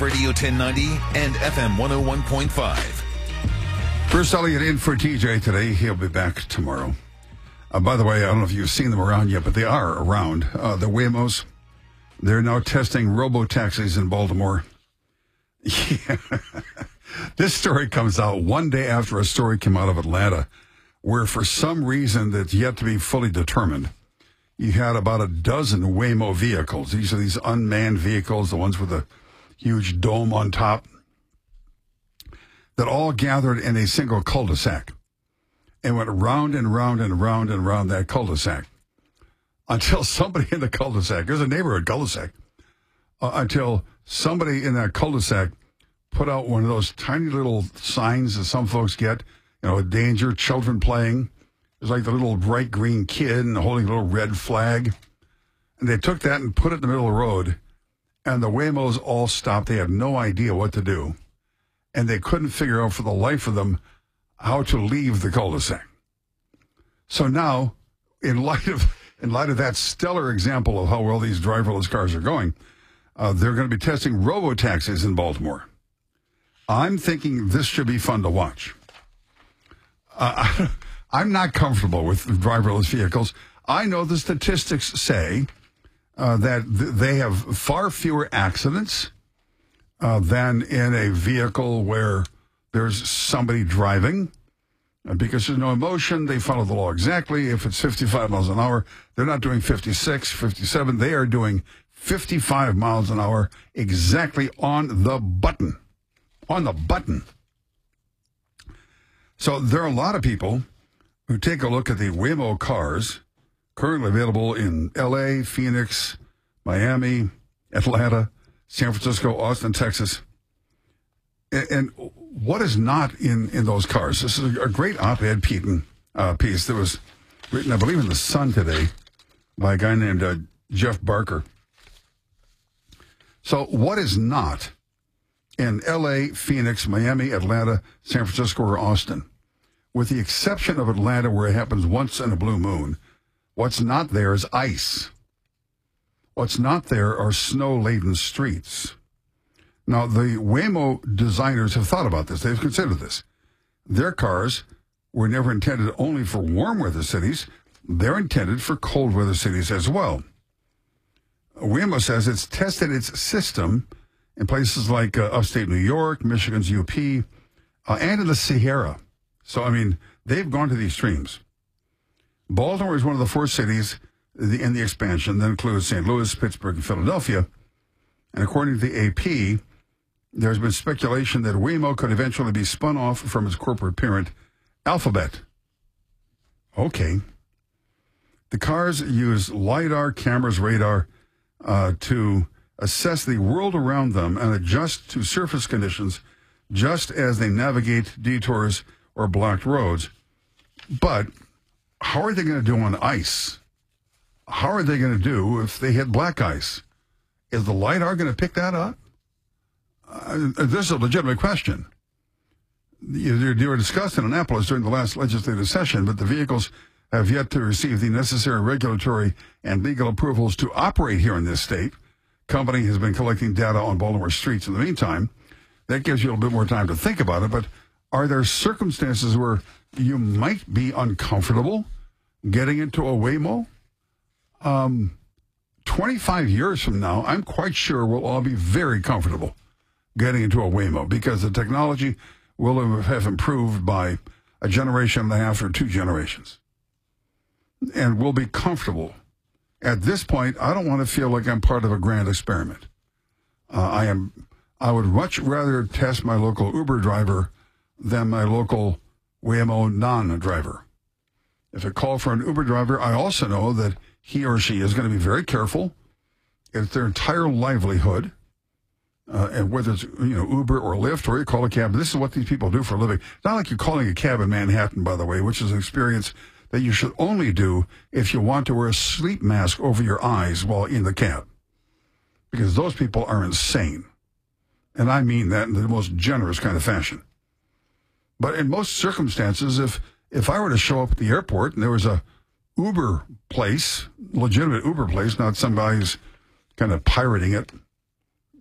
Radio 1090 and FM 101.5. Bruce Elliott in for TJ today. He'll be back tomorrow. By the way, I don't know if you've seen them around yet, but they are around. The Waymos, they're now testing robo-taxis in Baltimore. Yeah. This story comes out one day after a story came out of Atlanta where for some reason that's yet to be fully determined, you had about a dozen Waymo vehicles. These are these unmanned vehicles, the ones with a huge dome on top, that all gathered in a single cul-de-sac and went round and round and round and round that cul-de-sac until somebody in the cul-de-sac, there's a neighborhood cul-de-sac, until somebody in that cul-de-sac put out one of those tiny little signs that some folks get, danger, children playing. It was like the little bright green kid and holding a little red flag. And they took that and put it in the middle of the road, and the Waymos all stopped. They had no idea what to do. And they couldn't figure out for the life of them how to leave the cul-de-sac. So now, in light of that stellar example of how well these driverless cars are going, they're going to be testing robo-taxis in Baltimore. I'm thinking this should be fun to watch. I'm not comfortable with driverless vehicles. I know the statistics say that they have far fewer accidents than in a vehicle where there's somebody driving. Because there's no emotion, they follow the law exactly. If it's 55 miles an hour, they're not doing 56, 57. They are doing 55 miles an hour exactly on the button. On the button. So there are a lot of people who take a look at the Waymo cars currently available in L.A., Phoenix, Miami, Atlanta, San Francisco, Austin, Texas. And what is not in those cars? This is a great op-ed piece that was written, I believe, in The Sun today by a guy named Jeff Barker. So what is not in L.A., Phoenix, Miami, Atlanta, San Francisco, or Austin? With the exception of Atlanta, where it happens once in a blue moon, what's not there is ice. What's not there are snow-laden streets. Now, the Waymo designers have thought about this. They've considered this. Their cars were never intended only for warm weather cities. They're intended for cold weather cities as well. Waymo says it's tested its system in places like upstate New York, Michigan's UP, and in the Sierra. So, they've gone to the extremes. Baltimore is one of the four cities in the expansion that includes St. Louis, Pittsburgh, and Philadelphia. And according to the AP, there's been speculation that Waymo could eventually be spun off from its corporate parent, Alphabet. Okay. The cars use LiDAR, cameras, radar to assess the world around them and adjust to surface conditions just as they navigate detours or blocked roads. But how are they going to do on ice? How are they going to do if they hit black ice? Is the LiDAR going to pick that up? This is a legitimate question. They were discussed in Annapolis during the last legislative session, but the vehicles have yet to receive the necessary regulatory and legal approvals to operate here in this state. Company has been collecting data on Baltimore streets in the meantime. That gives you a little bit more time to think about it, but are there circumstances where you might be uncomfortable getting into a Waymo? 25 years from now, I'm quite sure we'll all be very comfortable getting into a Waymo because the technology will have improved by a generation and a half or two generations. And we'll be comfortable. At this point, I don't want to feel like I'm part of a grand experiment. I would much rather test my local Uber driver than my local Waymo non-driver. If I call for an Uber driver, I also know that he or she is going to be very careful. It's their entire livelihood, and whether it's Uber or Lyft or you call a cab. This is what these people do for a living. It's not like you're calling a cab in Manhattan, by the way, which is an experience that you should only do if you want to wear a sleep mask over your eyes while in the cab, because those people are insane. And I mean that in the most generous kind of fashion. But in most circumstances, if I were to show up at the airport and there was a Uber place, legitimate Uber place, not some guy who's kind of pirating it,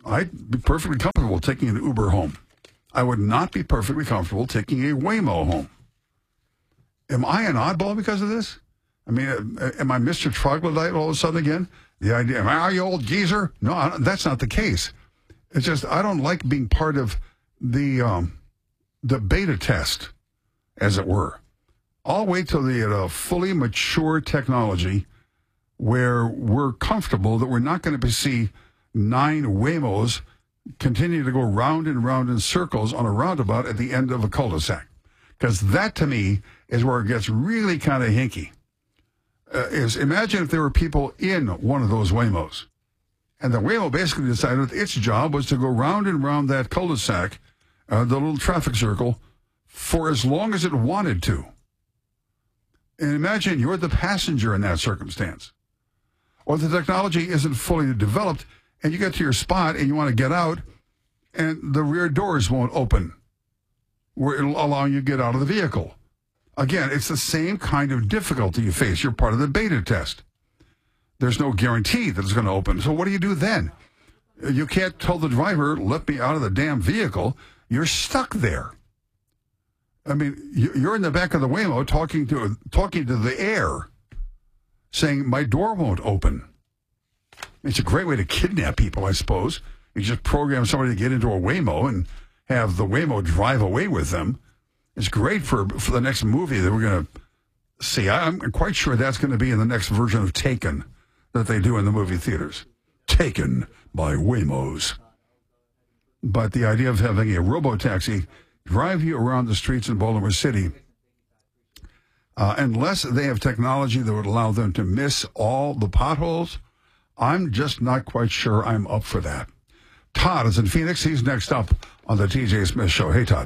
I'd be perfectly comfortable taking an Uber home. I would not be perfectly comfortable taking a Waymo home. Am I an oddball because of this? I mean, am I Mr. Troglodyte all of a sudden again? The idea, am I you old geezer? No, that's not the case. It's just I don't like being part of the beta test, as it were. I'll wait till the fully mature technology where we're comfortable that we're not going to see 9 Waymos continue to go round and round in circles on a roundabout at the end of a cul-de-sac. Because that, to me, is where it gets really kind of hinky. Imagine if there were people in one of those Waymos. And the Waymo basically decided that its job was to go round and round that cul-de-sac, the little traffic circle, for as long as it wanted to. And imagine you're the passenger in that circumstance. Or the technology isn't fully developed, and you get to your spot and you want to get out, and the rear doors won't open, where it'll allow you to get out of the vehicle. Again, it's the same kind of difficulty you face. You're part of the beta test. There's no guarantee that it's going to open. So what do you do then? You can't tell the driver, let me out of the damn vehicle. You're stuck there. I mean, you're in the back of the Waymo talking to the air, saying, my door won't open. It's a great way to kidnap people, I suppose. You just program somebody to get into a Waymo and have the Waymo drive away with them. It's great for the next movie that we're going to see. I'm quite sure that's going to be in the next version of Taken that they do in the movie theaters. Taken by Waymos. But the idea of having a robo-taxi drive you around the streets in Baltimore City, unless they have technology that would allow them to miss all the potholes, I'm just not quite sure I'm up for that. Todd is in Phoenix. He's next up on the TJ Smith Show. Hey, Todd.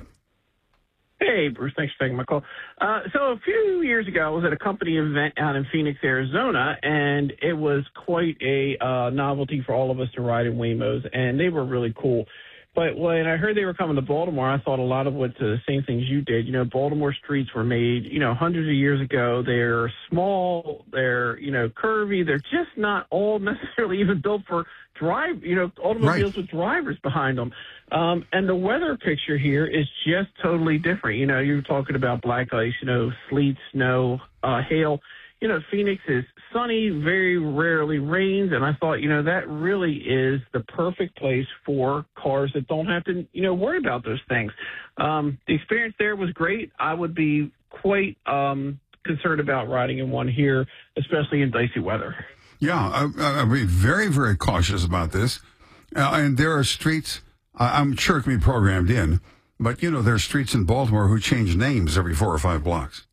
Hey, Bruce. Thanks for taking my call. So a few years ago, I was at a company event out in Phoenix, Arizona, and it was quite a novelty for all of us to ride in Waymos, and they were really cool. But when I heard they were coming to Baltimore, I thought a lot of what the same things you did. You know, Baltimore streets were made, hundreds of years ago. They're small, they're, curvy. They're just not all necessarily even built for automobiles with drivers behind them. And the weather picture here is just totally different. You're talking about black ice, sleet, snow, hail. Phoenix is sunny, very rarely rains, and I thought, that really is the perfect place for cars that don't have to, worry about those things. The experience there was great. I would be quite concerned about riding in one here, especially in dicey weather. Yeah, I'd be very, very cautious about this. And there are streets, I'm sure it can be programmed in, but, there are streets in Baltimore who change names every 4 or 5 blocks.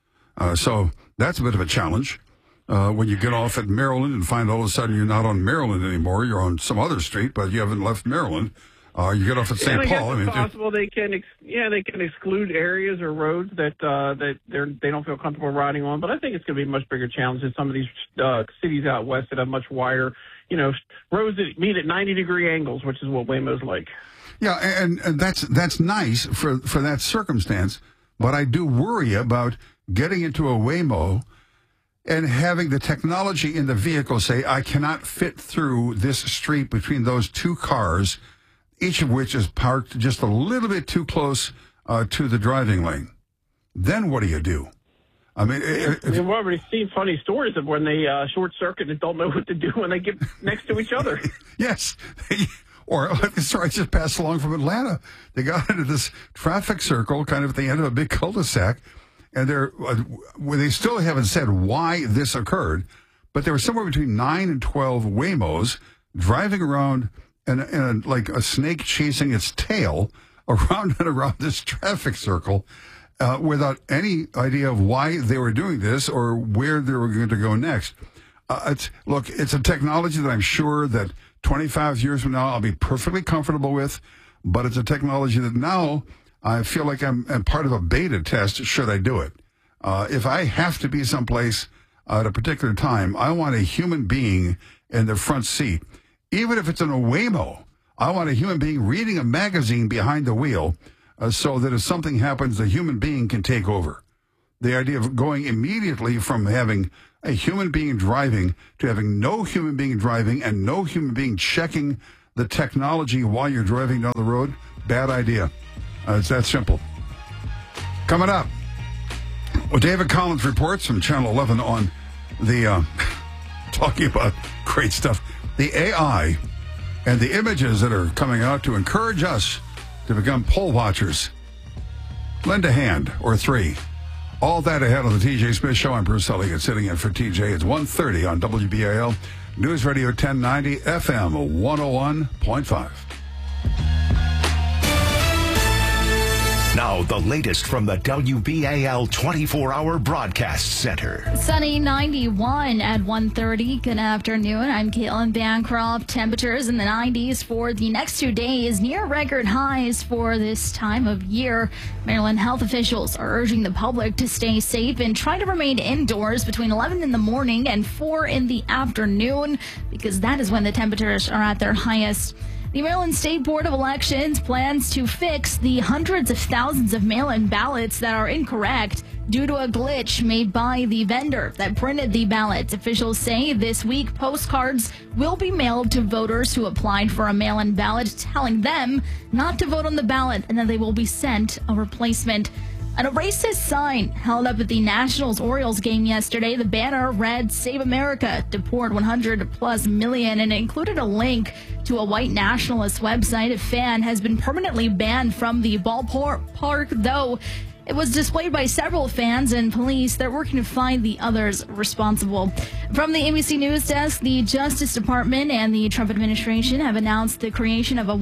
So that's a bit of a challenge. When you get off at Maryland and find all of a sudden you're not on Maryland anymore, you're on some other street, but you haven't left Maryland. You get off at St. Paul. It's possible they can exclude areas or roads that they don't feel comfortable riding on. But I think it's going to be a much bigger challenge in some of these cities out west that have much wider, roads that meet at 90-degree angles, which is what Waymo's like. Yeah, and that's nice for that circumstance. But I do worry about getting into a Waymo and having the technology in the vehicle say, I cannot fit through this street between those 2 cars, each of which is parked just a little bit too close to the driving lane. Then what do you do? I mean, we've already seen funny stories of when they short circuit and don't know what to do when they get next to each other. Yes. Or like the story I just passed along from Atlanta. They got into this traffic circle kind of at the end of a big cul-de-sac, and they still haven't said why this occurred, but there were somewhere between 9 and 12 Waymos driving around and like a snake chasing its tail around and around this traffic circle without any idea of why they were doing this or where they were going to go next. It's a technology that I'm sure that 25 years from now I'll be perfectly comfortable with, but it's a technology that now I feel like I'm part of a beta test should I do it. If I have to be someplace at a particular time, I want a human being in the front seat. Even if it's in a Waymo, I want a human being reading a magazine behind the wheel so that if something happens, the human being can take over. The idea of going immediately from having a human being driving to having no human being driving and no human being checking the technology while you're driving down the road, bad idea. It's that simple. Coming up, well, David Collins reports from Channel 11 on the, talking about great stuff, the AI and the images that are coming out to encourage us to become poll watchers. Lend a hand, or three. All that ahead on the TJ Smith Show. I'm Bruce Elliott, sitting in for TJ. It's 1:30 on WBAL, News Radio 1090, FM 101.5. Now, the latest from the WBAL 24-hour broadcast center. Sunny 91 at 1:30. Good afternoon. I'm Caitlin Bancroft. Temperatures in the 90s for the next 2 days, near record highs for this time of year. Maryland health officials are urging the public to stay safe and try to remain indoors between 11 in the morning and 4 in the afternoon, because that is when the temperatures are at their highest. The Maryland State Board of Elections plans to fix the hundreds of thousands of mail-in ballots that are incorrect due to a glitch made by the vendor that printed the ballots. Officials say this week postcards will be mailed to voters who applied for a mail-in ballot, telling them not to vote on the ballot, and then they will be sent a replacement. And a racist sign held up at the Nationals-Orioles game yesterday. The banner read, "Save America, deport 100+ million," and it included a link to a white nationalist website. A fan has been permanently banned from the ballpark, though it was displayed by several fans and police. They're working to find the others responsible. From the ABC News Desk, the Justice Department and the Trump administration have announced the creation of a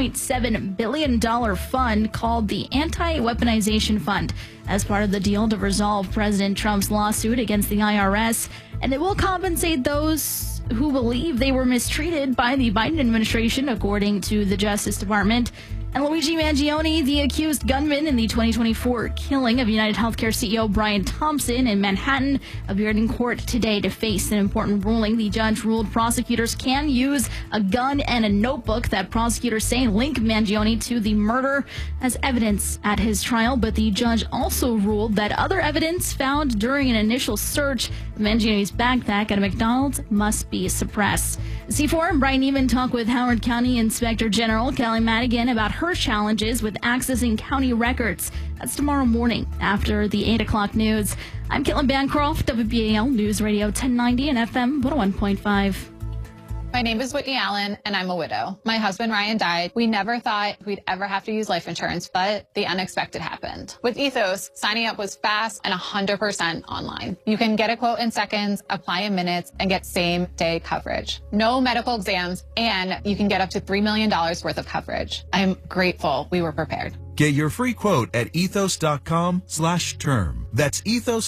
$1.7 billion fund called the Anti-Weaponization Fund as part of the deal to resolve President Trump's lawsuit against the IRS. And it will compensate those who believe they were mistreated by the Biden administration, according to the Justice Department. And Luigi Mangione, the accused gunman in the 2024 killing of United Healthcare CEO Brian Thompson in Manhattan, appeared in court today to face an important ruling. The judge ruled prosecutors can use a gun and a notebook that prosecutors say link Mangione to the murder as evidence at his trial. But the judge also ruled that other evidence found during an initial search of Mangione's backpack at a McDonald's must be suppressed. C4 and Brian Neiman talk with Howard County Inspector General Kelly Madigan about her challenges with accessing county records. That's tomorrow morning after the 8 o'clock news. I'm Caitlin Bancroft, WBAL News Radio 1090 and FM 101.5. My name is Whitney Allen, and I'm a widow. My husband, Ryan, died. We never thought we'd ever have to use life insurance, but the unexpected happened. With Ethos, signing up was fast and 100% online. You can get a quote in seconds, apply in minutes, and get same-day coverage. No medical exams, and you can get up to $3 million worth of coverage. I'm grateful we were prepared. Get your free quote at ethos.com/term. That's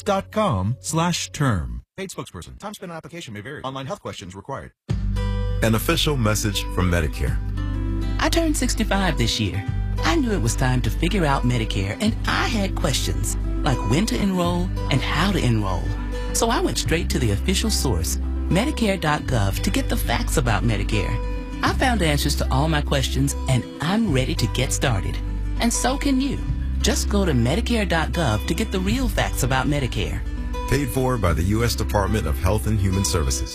ethos.com/term. Paid spokesperson. Time spent on application may vary. Online health questions required. An official message from Medicare. I turned 65 this year. I knew it was time to figure out Medicare, and I had questions, like when to enroll and how to enroll. So I went straight to the official source, Medicare.gov, to get the facts about Medicare. I found answers to all my questions, and I'm ready to get started. And so can you. Just go to Medicare.gov to get the real facts about Medicare. Paid for by the U.S. Department of Health and Human Services.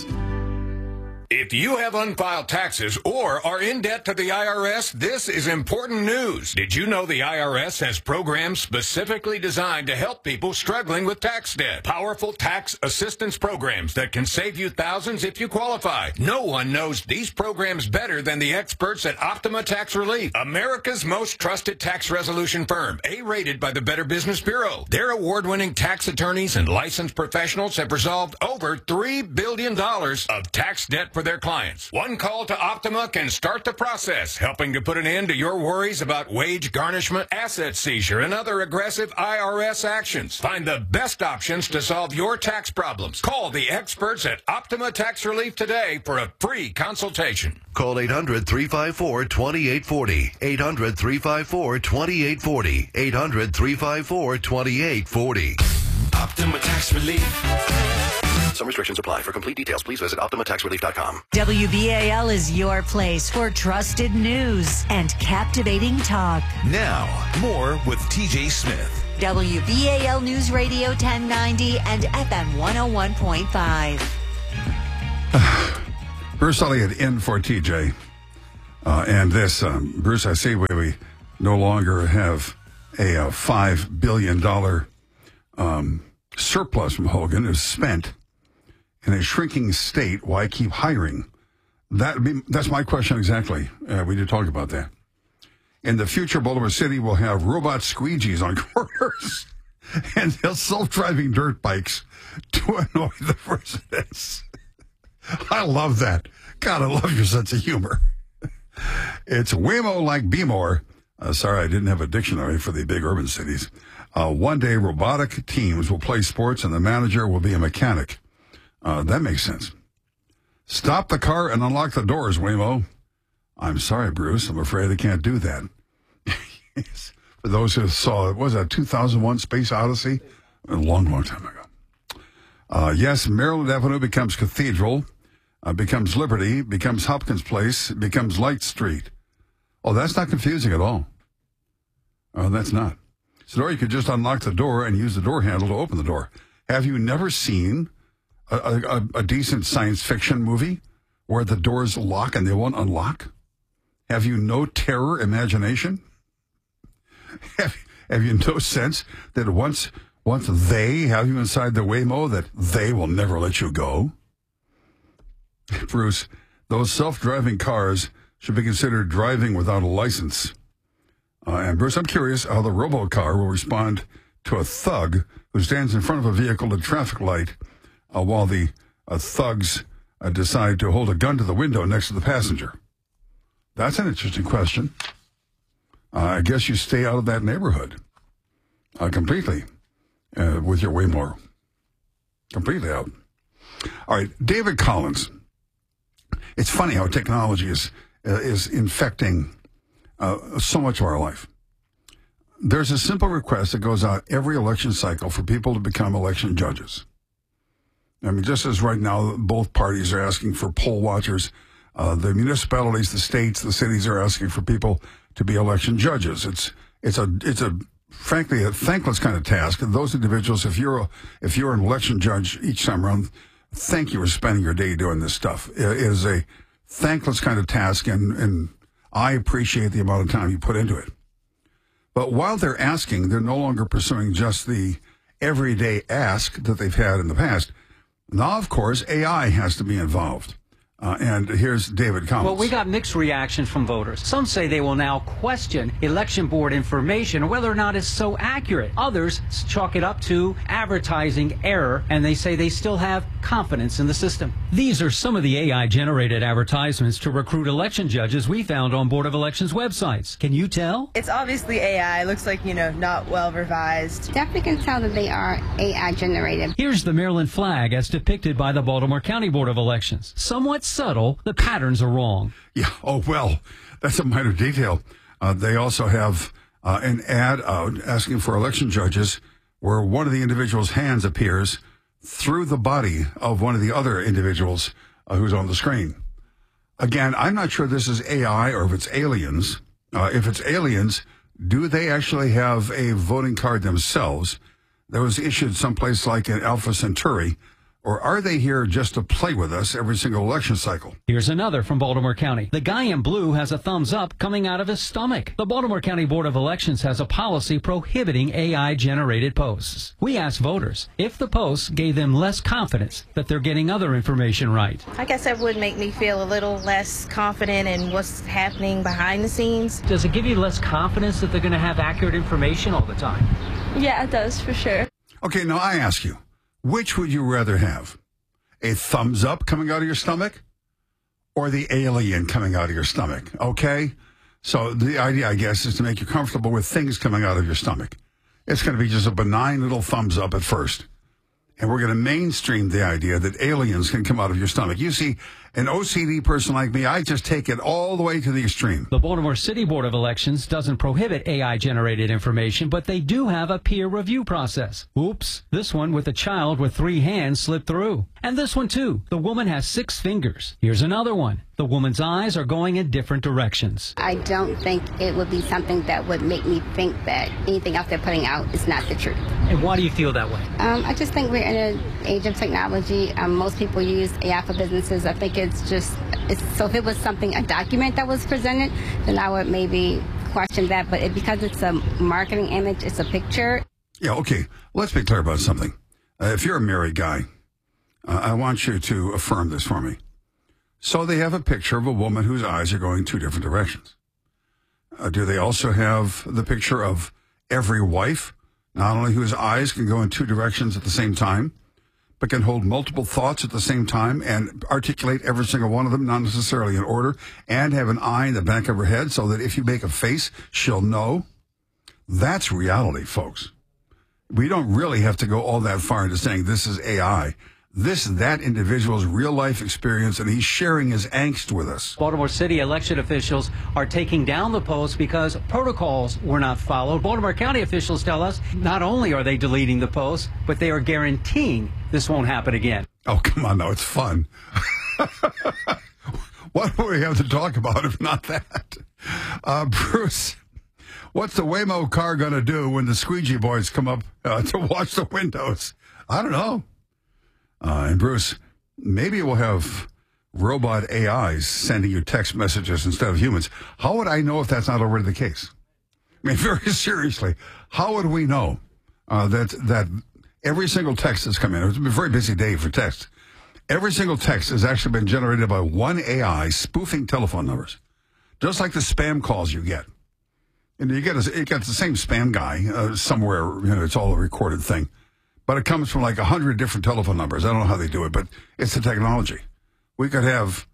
If you have unfiled taxes or are in debt to the IRS, this is important news. Did you know the IRS has programs specifically designed to help people struggling with tax debt? Powerful tax assistance programs that can save you thousands if you qualify. No one knows these programs better than the experts at Optima Tax Relief, America's most trusted tax resolution firm, A-rated by the Better Business Bureau. Their award-winning tax attorneys and licensed professionals have resolved over $3 billion of tax debt for their clients. One call to Optima can start the process, helping to put an end to your worries about wage garnishment, asset seizure, and other aggressive IRS actions. Find the best options to solve your tax problems. Call the experts at Optima Tax Relief today for a free consultation. Call 800-354-2840. 800-354-2840. 800-354-2840. Optima Tax Relief. Some restrictions apply. For complete details, please visit OptimaTaxRelief.com. WBAL is your place for trusted news and captivating talk. Now, more with TJ Smith. WBAL News Radio 1090 and FM 101.5. Bruce Elliott in for TJ. And this, Bruce, I see we no longer have a $5 billion surplus from Hogan. Is spent in a shrinking state. Why keep hiring? That's my question exactly. We did talk about that. In the future, Baltimore City will have robot squeegees on corners and they'll self-driving dirt bikes to annoy the residents. I love that. God, I love your sense of humor. It's Waymo like Be More. Sorry, I didn't have a dictionary for the big urban cities. One day, robotic teams will play sports and the manager will be a mechanic. That makes sense. Stop the car and unlock the doors, Waymo. I'm sorry, Bruce. I'm afraid I can't do that. For those who saw it, was that 2001 Space Odyssey? A long, long time ago. Yes, Maryland Avenue becomes Cathedral, becomes Liberty, becomes Hopkins Place, becomes Light Street. Oh, that's not confusing at all. Oh, that's not. So, or you could just unlock the door and use the door handle to open the door. Have you never seen a decent science fiction movie where the doors lock and they won't unlock? Have you no terror imagination? Have you no sense that once they have you inside the Waymo, that they will never let you go? Bruce, those self-driving cars should be considered driving without a license. And Bruce, I'm curious how the robo-car will respond to a thug who stands in front of a vehicle at a traffic light while the thugs decide to hold a gun to the window next to the passenger. That's an interesting question. I guess you stay out of that neighborhood completely with your Waymo. Completely out. All right, David Collins. It's funny how technology is infecting so much of our life. There's a simple request that goes out every election cycle for people to become election judges. I mean, just as right now both parties are asking for poll watchers, the municipalities, the states, the cities are asking for people to be election judges. It's a frankly a thankless kind of task. And those individuals, if you're an election judge each time around, thank you for spending your day doing this stuff. It is a thankless kind of task, and I appreciate the amount of time you put into it. But while they're asking, they're no longer pursuing just the everyday ask that they've had in the past. Now, of course, AI has to be involved. And here's David Collins. Well, we got mixed reaction from voters. Some say they will now question election board information, whether or not it's so accurate. Others chalk it up to advertising error, and they say they still have confidence in the system. These are some of the AI-generated advertisements to recruit election judges we found on Board of Elections websites. Can you tell? It's obviously AI. It looks like, not well revised. Definitely can tell that they are AI-generated. Here's the Maryland flag as depicted by the Baltimore County Board of Elections. Somewhat subtle, the patterns are wrong. Yeah, oh, well, that's a minor detail. They also have an ad out asking for election judges where one of the individual's hands appears through the body of one of the other individuals who's on the screen. Again, I'm not sure this is AI or if it's aliens. If it's aliens, do they actually have a voting card themselves that was issued someplace like in Alpha Centauri? Or are they here just to play with us every single election cycle? Here's another from Baltimore County. The guy in blue has a thumbs up coming out of his stomach. The Baltimore County Board of Elections has a policy prohibiting AI-generated posts. We asked voters if the posts gave them less confidence that they're getting other information right. I guess that would make me feel a little less confident in what's happening behind the scenes. Does it give you less confidence that they're going to have accurate information all the time? Yeah, it does, for sure. Okay, now I ask you, which would you rather have? A thumbs up coming out of your stomach or the alien coming out of your stomach? Okay? So the idea, I guess, is to make you comfortable with things coming out of your stomach. It's going to be just a benign little thumbs up at first. And we're going to mainstream the idea that aliens can come out of your stomach. You see, an OCD person like me, I just take it all the way to the extreme. The Baltimore City Board of Elections doesn't prohibit AI-generated information, but they do have a peer review process. Oops, this one with a child with 3 hands slipped through. And this one, too. The woman has 6 fingers. Here's another one. The woman's eyes are going in different directions. I don't think it would be something that would make me think that anything else they're putting out is not the truth. And why do you feel that way? I just think we're in an age of technology. Most people use AI for businesses. I think so if it was a document that was presented, then I would maybe question that. But because it's a marketing image, it's a picture. Yeah, okay. Let's be clear about something. If you're a married guy, I want you to affirm this for me. So they have a picture of a woman whose eyes are going two different directions. Do they also have the picture of every wife, not only whose eyes can go in two directions at the same time, but can hold multiple thoughts at the same time and articulate every single one of them, not necessarily in order, and have an eye in the back of her head so that if you make a face, she'll know? That's reality, folks. We don't really have to go all that far into saying this is AI. This is that individual's real-life experience, and he's sharing his angst with us. Baltimore City election officials are taking down the post because protocols were not followed. Baltimore County officials tell us not only are they deleting the post, but they are guaranteeing this won't happen again. Oh, come on now. It's fun. What do we have to talk about if not that? Bruce, what's the Waymo car going to do when the squeegee boys come up to wash the windows? I don't know. And Bruce, maybe we'll have robot AIs sending you text messages instead of humans. How would I know if that's not already the case? I mean, very seriously, how would we know that every single text that's come in, it's been a very busy day for text, every single text has actually been generated by one AI spoofing telephone numbers, just like the spam calls you get. And you get the same spam guy somewhere, it's all a recorded thing. But it comes from like 100 different telephone numbers. I don't know how they do it, but it's the technology. We could have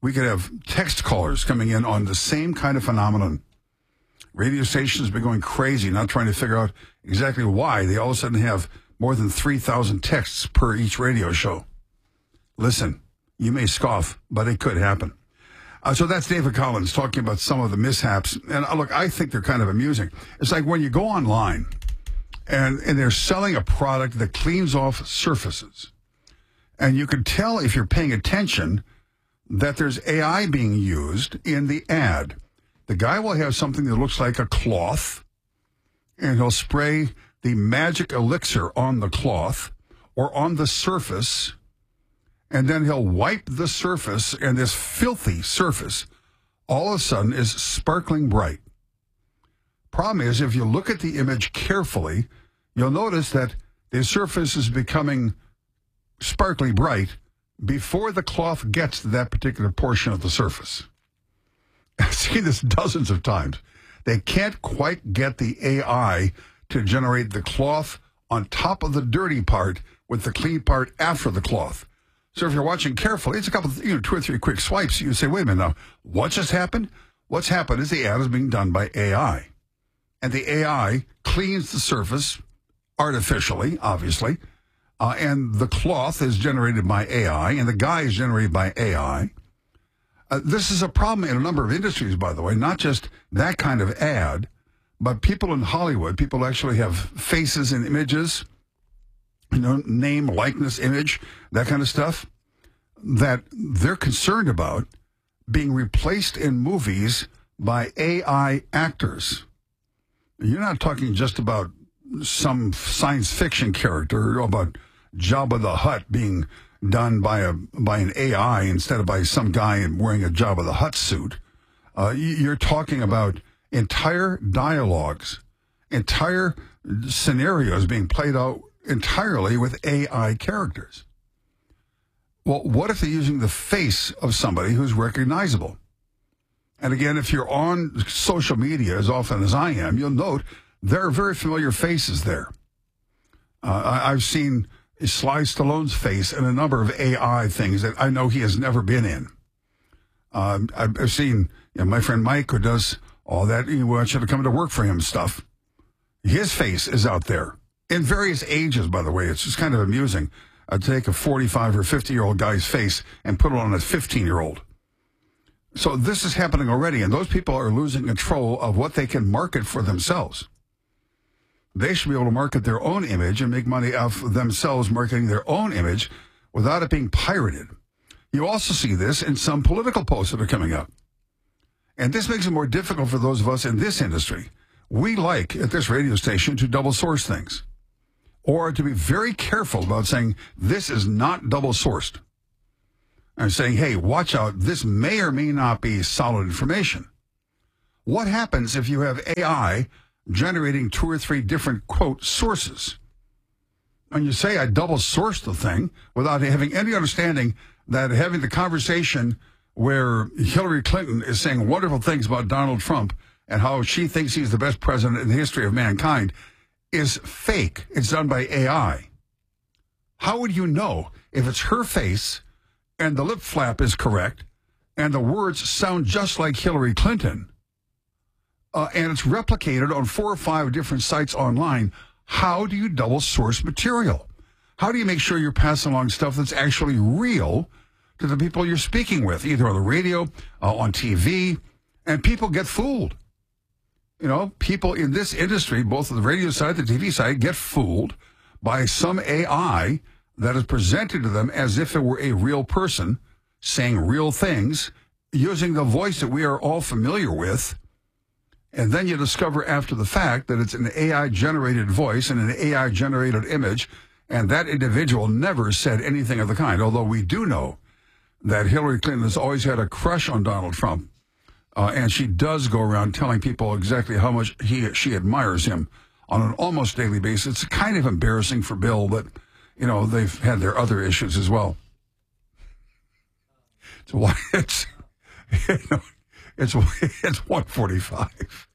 text callers coming in on the same kind of phenomenon. Radio stations have been going crazy, not trying to figure out exactly why they all of a sudden have more than 3,000 texts per each radio show. Listen, you may scoff, but it could happen. So that's David Collins talking about some of the mishaps. And look, I think they're kind of amusing. It's like when you go online, and they're selling a product that cleans off surfaces. And you can tell if you're paying attention that there's AI being used in the ad. The guy will have something that looks like a cloth, and he'll spray the magic elixir on the cloth or on the surface, and then he'll wipe the surface, and this filthy surface all of a sudden is sparkling bright. Problem is, if you look at the image carefully, you'll notice that the surface is becoming sparkly bright before the cloth gets to that particular portion of the surface. I've seen this dozens of times. They can't quite get the AI to generate the cloth on top of the dirty part with the clean part after the cloth. So if you're watching carefully, it's a couple, 2 or 3 quick swipes. You say, wait a minute now, what just happened? What's happened is the ad is being done by AI. And the AI cleans the surface artificially, obviously, and the cloth is generated by AI, and the guy is generated by AI. This is a problem in a number of industries, by the way, not just that kind of ad, but people in Hollywood, people actually have faces and images, name, likeness, image, that kind of stuff, that they're concerned about being replaced in movies by AI actors. You're not talking just about some science fiction character, or about Jabba the Hutt being done by an AI instead of by some guy wearing a Jabba the Hutt suit. You're talking about entire dialogues, entire scenarios being played out entirely with AI characters. Well, what if they're using the face of somebody who's recognizable? And again, if you're on social media as often as I am, you'll note there are very familiar faces there. I've seen Sly Stallone's face in a number of AI things that I know he has never been in. I've seen my friend Mike, who does all that. He wants you to come to work for him stuff. His face is out there in various ages, by the way. It's just kind of amusing. I'd take a 45 or 50-year-old guy's face and put it on a 15-year-old. So this is happening already, and those people are losing control of what they can market for themselves. They should be able to market their own image and make money off of themselves marketing their own image without it being pirated. You also see this in some political posts that are coming up. And this makes it more difficult for those of us in this industry. We like, at this radio station, to double source things, or to be very careful about saying this is not double sourced. and saying, hey, watch out, this may or may not be solid information. What happens if you have AI generating 2 or 3 different, quote, sources? And you say I double-sourced the thing without having any understanding that having the conversation where Hillary Clinton is saying wonderful things about Donald Trump and how she thinks he's the best president in the history of mankind is fake. It's done by AI. How would you know if it's her face and the lip flap is correct and the words sound just like Hillary Clinton and it's replicated on 4 or 5 different sites online? How do you double source material? How do you make sure you're passing along stuff that's actually real to the people you're speaking with, either on the radio, on TV, and people get fooled? You know, people in this industry, both on the radio side, the TV side, get fooled by some AI that is presented to them as if it were a real person saying real things, using the voice that we are all familiar with. And then you discover after the fact that it's an AI-generated voice and an AI-generated image, and that individual never said anything of the kind, although we do know that Hillary Clinton has always had a crush on Donald Trump, and she does go around telling people exactly how much she admires him on an almost daily basis. It's kind of embarrassing for Bill, but, you know, they've had their other issues as well. So why it's 1:45.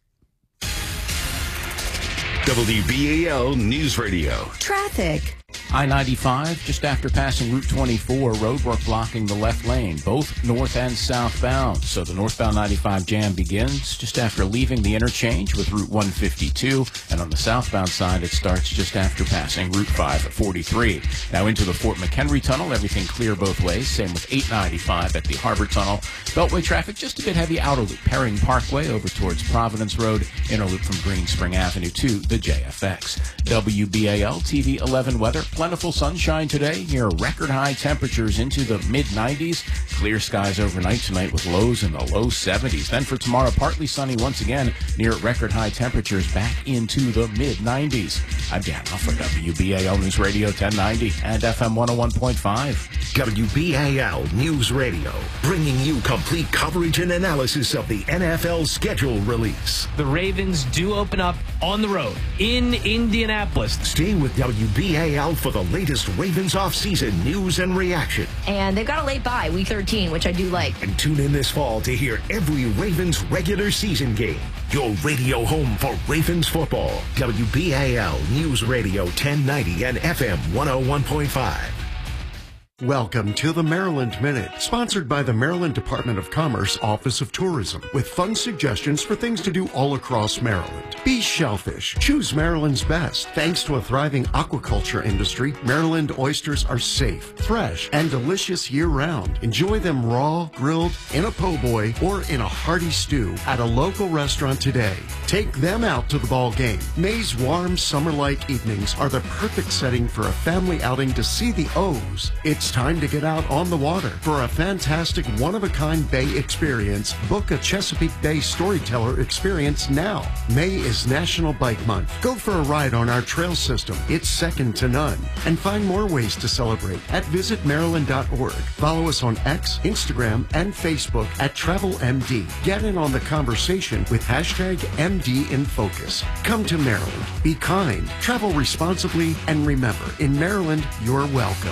WBAL News Radio. Traffic. I-95, just after passing Route 24, roadwork blocking the left lane, both north and southbound. So the northbound 95 jam begins just after leaving the interchange with Route 152, and on the southbound side, it starts just after passing Route 5 at 43. Now into the Fort McHenry Tunnel, everything clear both ways. Same with 895 at the Harbor Tunnel. Beltway traffic just a bit heavy outer loop, Perring Parkway over towards Providence Road, inner loop from Green Spring Avenue to the JFX. WBAL TV 11 weather. Plentiful sunshine today near record high temperatures into the mid-90s. Clear skies overnight tonight with lows in the low 70s. Then for tomorrow, partly sunny once again near record high temperatures back into the mid-90s. I'm Dan Huff for WBAL News Radio 1090 and FM 101.5. WBAL News Radio, bringing you complete coverage and analysis of the NFL schedule release. The Ravens do open up on the road in Indianapolis. Stay with WBAL for the latest Ravens offseason news and reaction. And they've got a late bye, week 13, which I do like. And tune in this fall to hear every Ravens regular season game. Your radio home for Ravens football. WBAL News Radio 1090 and FM 101.5. Welcome to the Maryland Minute, sponsored by the Maryland Department of Commerce Office of Tourism, with fun suggestions for things to do all across Maryland. Be shellfish. Choose Maryland's best. Thanks to a thriving aquaculture industry, Maryland oysters are safe, fresh, and delicious year-round. Enjoy them raw, grilled, in a po' boy, or in a hearty stew at a local restaurant today. Take them out to the ball game. May's warm, summer-like evenings are the perfect setting for a family outing to see the O's. It's time to get out on the water. For a fantastic one-of-a-kind bay experience, book a Chesapeake Bay Storyteller experience now. May is National Bike Month. Go for a ride on our trail system. It's second to none. And find more ways to celebrate at visitmaryland.org. Follow us on X, Instagram, and Facebook at TravelMD. Get in on the conversation with hashtag MD in Focus. Come to Maryland. Be kind. Travel responsibly. And remember, in Maryland, you're welcome.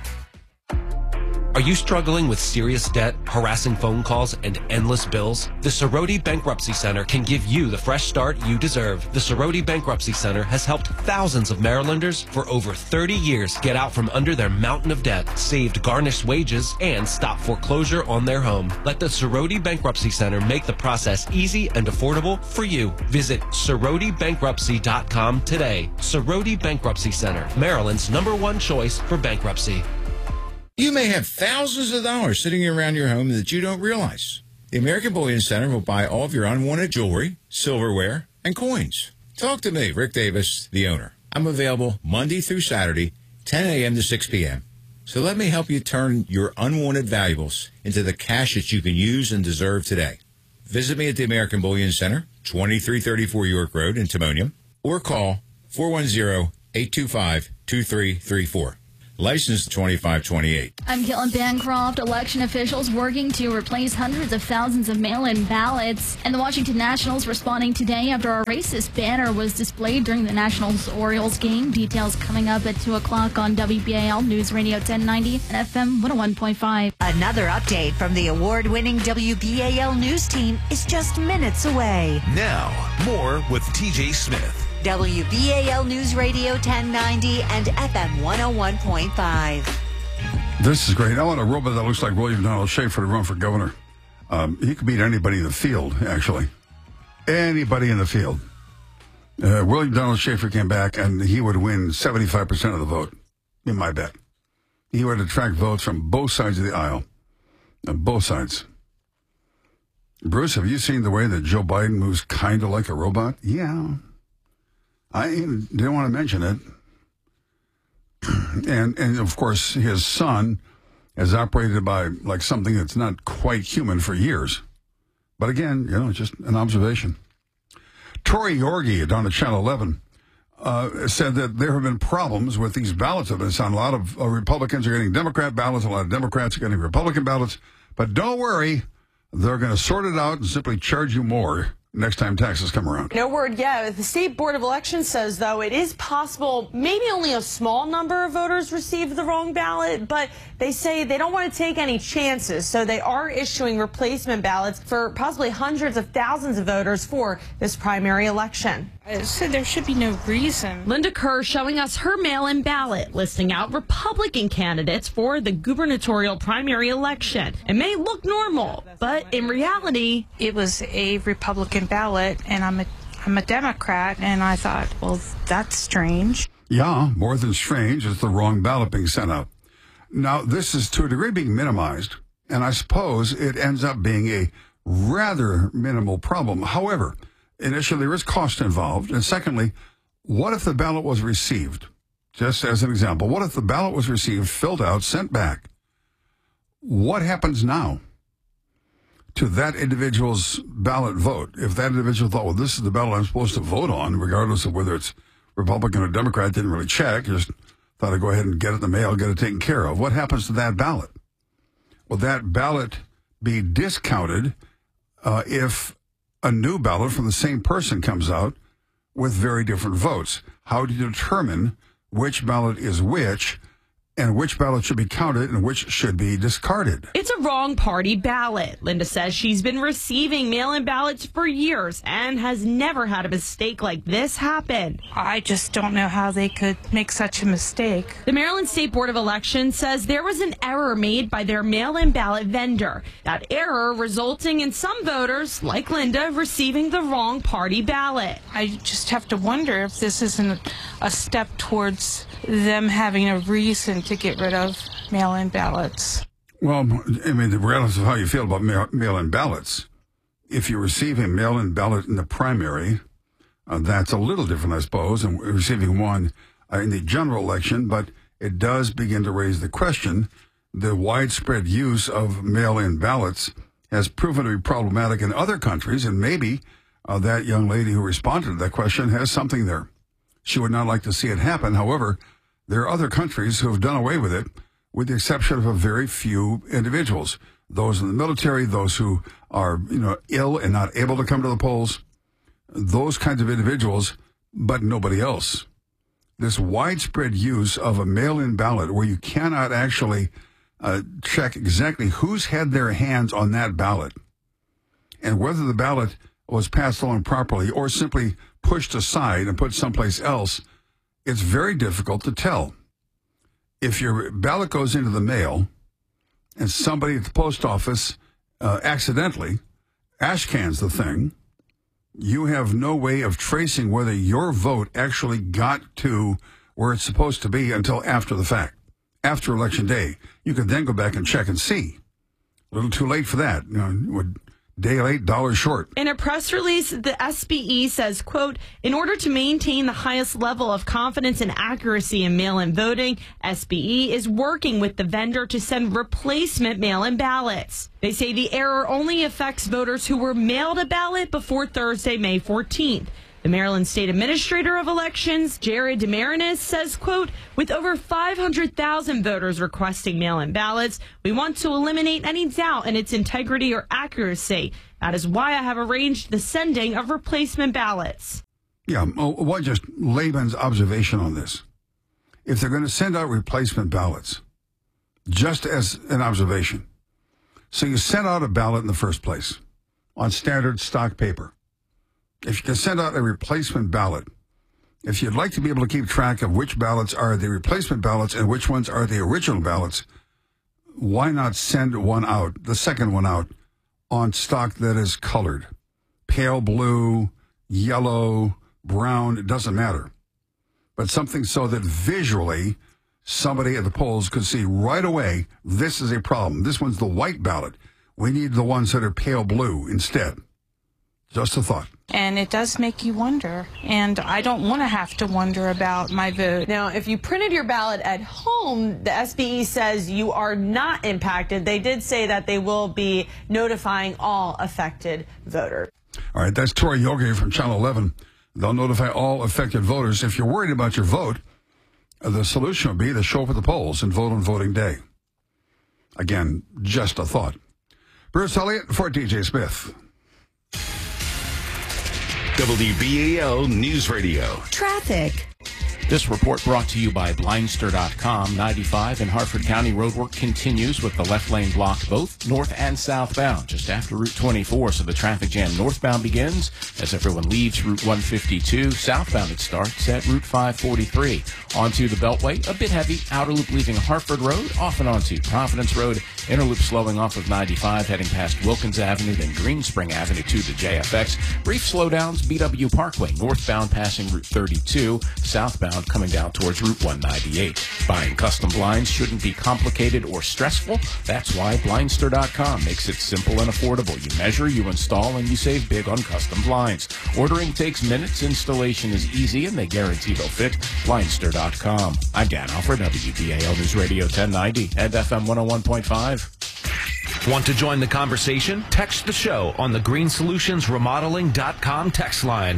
Are you struggling with serious debt, harassing phone calls, and endless bills? The Cerroti Bankruptcy Center can give you the fresh start you deserve. The Cerroti Bankruptcy Center has helped thousands of Marylanders for over 30 years get out from under their mountain of debt, saved garnished wages, and stop foreclosure on their home. Let the Cerroti Bankruptcy Center make the process easy and affordable for you. Visit CerrotiBankruptcy.com today. Cerroti Bankruptcy Center, Maryland's #1 choice for bankruptcy. You may have thousands of dollars sitting around your home that you don't realize. The American Bullion Center will buy all of your unwanted jewelry, silverware, and coins. Talk to me, Rick Davis, the owner. I'm available Monday through Saturday, 10 a.m. to 6 p.m. So let me help you turn your unwanted valuables into the cash that you can use and deserve today. Visit me at the American Bullion Center, 2334 York Road in Timonium, or call 410-825-2334. License 2528. I'm Kellen Bancroft. Election officials working to replace hundreds of thousands of mail-in ballots. And the Washington Nationals responding today after a racist banner was displayed during the Nationals-Orioles game. Details coming up at 2 o'clock on WBAL News Radio 1090 and FM 101.5. Another update from the award-winning WBAL News team is just minutes away. Now, more with TJ Smith. WBAL News Radio 1090 and FM 101.5. This is great. I want a robot that looks like William Donald Schaefer to run for governor. He could beat anybody in the field, actually. Anybody in the field. William Donald Schaefer came back, and he would win 75% of the vote, in my bet. He would attract votes from both sides of the aisle. Both sides. Bruce, have you seen the way that Joe Biden moves kind of like a robot? Yeah. I didn't want to mention it. And of course, his son has operated by like something that's not quite human for years. But again, it's just an observation. Tori Yorgi on Channel 11 said that there have been problems with these ballots. A lot of Republicans are getting Democrat ballots. A lot of Democrats are getting Republican ballots. But don't worry, they're going to sort it out and simply charge you more next time taxes come around. No word yet. The State Board of Elections says, though, it is possible maybe only a small number of voters received the wrong ballot, but they say they don't want to take any chances, so they are issuing replacement ballots for possibly hundreds of thousands of voters for this primary election. So there should be no reason. Linda Kerr showing us her mail-in ballot, listing out Republican candidates for the gubernatorial primary election. It may look normal, but in reality, it was a Republican ballot, and I'm a Democrat, and I thought, well, that's strange. Yeah, more than strange. It's the wrong ballot being sent out. Now, this is to a degree being minimized, and I suppose it ends up being a rather minimal problem. However, initially, there is cost involved. And secondly, what if the ballot was received? Just as an example, what if the ballot was received, filled out, sent back? What happens now to that individual's ballot vote? If that individual thought, well, this is the ballot I'm supposed to vote on, regardless of whether it's Republican or Democrat, didn't really check, just thought I'd go ahead and get it in the mail, get it taken care of. What happens to that ballot? Will that ballot be discounted if a new ballot from the same person comes out with very different votes? How do you determine which ballot is which, and which ballot should be counted and which should be discarded? It's a wrong party ballot. Linda says she's been receiving mail-in ballots for years and has never had a mistake like this happen. I just don't know how they could make such a mistake. The Maryland State Board of Elections says there was an error made by their mail-in ballot vendor. That error resulting in some voters, like Linda, receiving the wrong party ballot. I just have to wonder if this isn't a step towards them having a reason to get rid of mail-in ballots. Well, I mean, regardless of how you feel about mail-in ballots, if you receive a mail-in ballot in the primary, that's a little different, I suppose, than receiving one in the general election, but it does begin to raise the question. The widespread use of mail-in ballots has proven to be problematic in other countries, and maybe that young lady who responded to that question has something there. She would not like to see it happen. However, there are other countries who have done away with it, with the exception of a very few individuals. Those in the military, those who are, ill and not able to come to the polls, those kinds of individuals, but nobody else. This widespread use of a mail-in ballot where you cannot actually check exactly who's had their hands on that ballot and whether the ballot was passed along properly or simply pushed aside and put someplace else, it's very difficult to tell. If your ballot goes into the mail and somebody at the post office accidentally ash cans the thing, you have no way of tracing whether your vote actually got to where it's supposed to be until after the fact. After Election Day, you could then go back and check and see. A little too late for that. Day late, dollar short. In a press release, the SBE says, quote, in order to maintain the highest level of confidence and accuracy in mail-in voting, SBE is working with the vendor to send replacement mail-in ballots. They say the error only affects voters who were mailed a ballot before Thursday, May 14th. The Maryland State Administrator of Elections, Jared DeMarinis, says, quote, with over 500,000 voters requesting mail-in ballots, we want to eliminate any doubt in its integrity or accuracy. That is why I have arranged the sending of replacement ballots. Yeah, what just layman's observation on this? If they're going to send out replacement ballots, just as an observation, so you send out a ballot in the first place on standard stock paper. If you can send out a replacement ballot, if you'd like to be able to keep track of which ballots are the replacement ballots and which ones are the original ballots, why not send one out, the second one out, on stock that is colored? Pale blue, yellow, brown, it doesn't matter. But something so that visually somebody at the polls could see right away, this is a problem. This one's the white ballot. We need the ones that are pale blue instead. Just a thought. And it does make you wonder. And I don't want to have to wonder about my vote. Now, if you printed your ballot at home, the SBE says you are not impacted. They did say that they will be notifying all affected voters. All right, that's Tori Yogi from Channel 11. They'll notify all affected voters. If you're worried about your vote, the solution would be to show up at the polls and vote on voting day. Again, just a thought. Bruce Elliott for DJ Smith. WBAL News Radio. Traffic. This report brought to you by Blindster.com. 95 in Harford County roadwork continues with the left lane blocked both north and southbound just after Route 24. So the traffic jam northbound begins as everyone leaves Route 152. Southbound it starts at Route 543. Onto the Beltway, a bit heavy. Outer loop leaving Hartford Road, off and onto Providence Road. Inner loop slowing off of 95, heading past Wilkins Avenue, then Green Spring Avenue to the JFX. Brief slowdowns, BW Parkway, northbound passing Route 32, southbound coming down towards Route 198. Buying custom blinds shouldn't be complicated or stressful. That's why Blindster.com makes it simple and affordable. You measure, you install, and you save big on custom blinds. Ordering takes minutes, installation is easy, and they guarantee they'll fit. Blindster.com. I'm Dan Alford, WBAL News Radio 1090 and FM 101.5. Want to join the conversation? Text the show on the GreenSolutionsRemodeling.com text line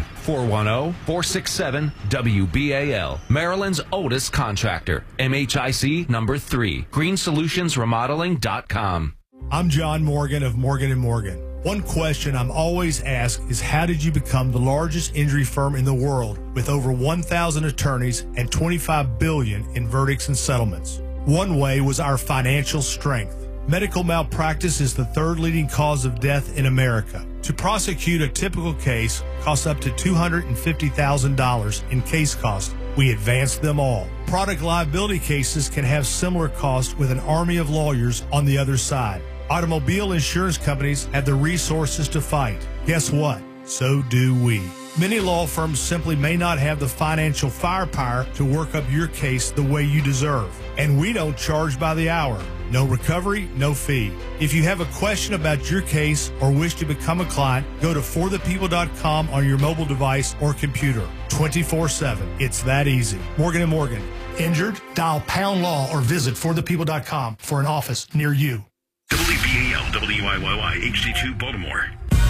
410-467-WBAL. Maryland's oldest contractor. MHIC number 3. GreenSolutionsRemodeling.com. I'm John Morgan of Morgan & Morgan. One question I'm always asked is, how did you become the largest injury firm in the world with over 1,000 attorneys and $25 billion in verdicts and settlements? One way was our financial strength. Medical malpractice is the third leading cause of death in America. To prosecute a typical case costs up to $250,000 in case costs. We advance them all. Product liability cases can have similar costs with an army of lawyers on the other side. Automobile insurance companies have the resources to fight. Guess what? So do we. Many law firms simply may not have the financial firepower to work up your case the way you deserve. And we don't charge by the hour. No recovery, no fee. If you have a question about your case or wish to become a client, go to forthepeople.com on your mobile device or computer. 24/7. It's that easy. Morgan & Morgan. Injured? Dial pound law or visit forthepeople.com for an office near you. WBAL, WIYY, HD2 Baltimore.